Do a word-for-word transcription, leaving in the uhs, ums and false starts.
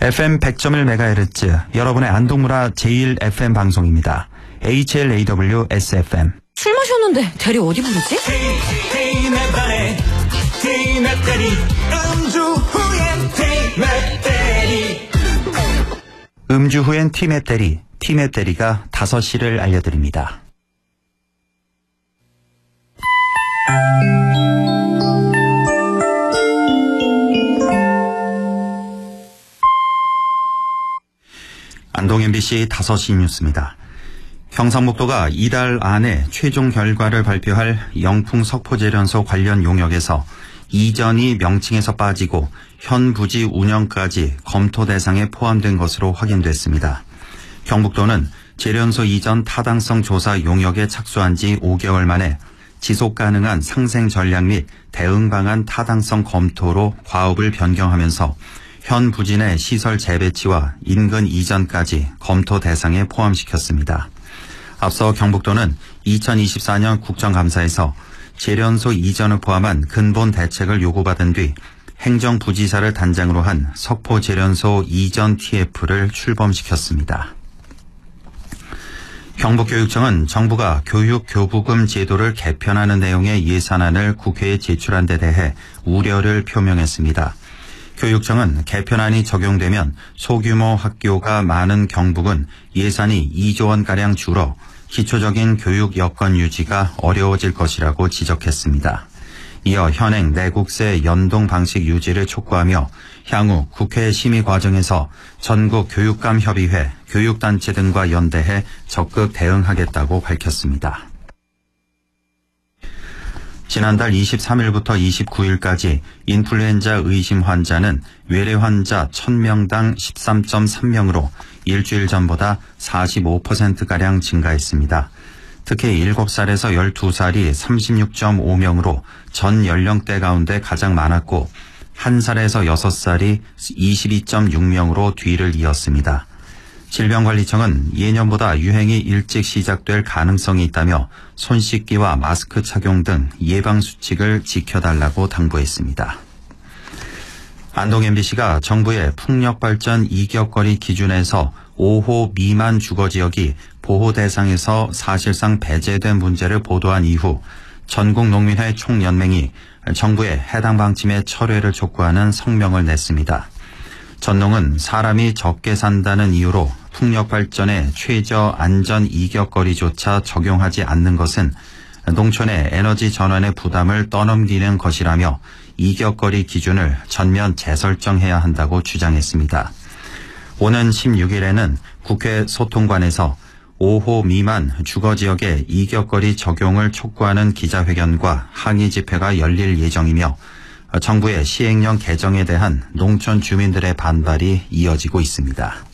에프엠 백 점 일 메가헤르츠 여러분의 안동문화 제일 에프엠 방송입니다. 에이치엘에이더블유-에스에프엠. 술 마셨는데 대리 어디 부르지? 헤이 맵다리 헤이 맵다리 음주 후엔 헤이 맵다리 음주 후엔 티맵 대리, 티맵 대리가 다섯 시를 알려드립니다. 안동 엠비씨 다섯 시 뉴스입니다. 경상북도가 이달 안에 최종 결과를 발표할 영풍 석포제련소 관련 용역에서 이전이 명칭에서 빠지고 현 부지 운영까지 검토 대상에 포함된 것으로 확인됐습니다. 경북도는 제련소 이전 타당성 조사 용역에 착수한 지 오 개월 만에 지속 가능한 상생 전략 및 대응 방안 타당성 검토로 과업을 변경하면서 현 부지 내 시설 재배치와 인근 이전까지 검토 대상에 포함시켰습니다. 앞서 경북도는 이천이십사 년 국정감사에서 제련소 이전을 포함한 근본 대책을 요구받은 뒤 행정부지사를 단장으로 한 석포제련소 이전 티에프를 출범시켰습니다. 경북교육청은 정부가 교육교부금 제도를 개편하는 내용의 예산안을 국회에 제출한 데 대해 우려를 표명했습니다. 교육청은 개편안이 적용되면 소규모 학교가 많은 경북은 예산이 이조 원가량 줄어 기초적인 교육 여건 유지가 어려워질 것이라고 지적했습니다. 이어 현행 내국세 연동 방식 유지를 촉구하며 향후 국회 심의 과정에서 전국교육감협의회, 교육단체 등과 연대해 적극 대응하겠다고 밝혔습니다. 지난달 이십삼 일부터 이십구 일까지 인플루엔자 의심 환자는 외래 환자 천 명당 십삼 점 삼 명으로 일주일 전보다 사십오 퍼센트가량 증가했습니다. 특히 일곱 살에서 열두 살이 삼십육 점 오 명으로 전 연령대 가운데 가장 많았고 한 살에서 여섯 살이 이십이 점 육 명으로 뒤를 이었습니다. 질병관리청은 예년보다 유행이 일찍 시작될 가능성이 있다며 손 씻기와 마스크 착용 등 예방수칙을 지켜달라고 당부했습니다. 안동 엠비씨가 정부의 풍력발전 이격거리 기준에서 오 호 미만 주거지역이 보호 대상에서 사실상 배제된 문제를 보도한 이후 전국농민회 총연맹이 정부의 해당 방침의 철회를 촉구하는 성명을 냈습니다. 전농은 사람이 적게 산다는 이유로 풍력발전에 최저 안전 이격거리조차 적용하지 않는 것은 농촌의 에너지 전환의 부담을 떠넘기는 것이라며 이격거리 기준을 전면 재설정해야 한다고 주장했습니다. 오는 십육 일에는 국회 소통관에서 오 호 미만 주거지역의 이격거리 적용을 촉구하는 기자회견과 항의 집회가 열릴 예정이며 정부의 시행령 개정에 대한 농촌 주민들의 반발이 이어지고 있습니다.